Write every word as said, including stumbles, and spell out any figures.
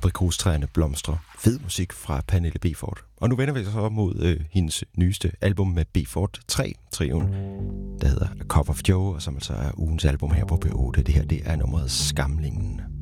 aprikostræerne blomstrer. Fed musik fra Pernille Befort. Og nu vender vi så op mod øh, hendes nyeste album med Befort tre, trioen, der hedder A Cup of Joe, og som altså er ugens album her på P otte. Det her, det er nummeret Skamlingen.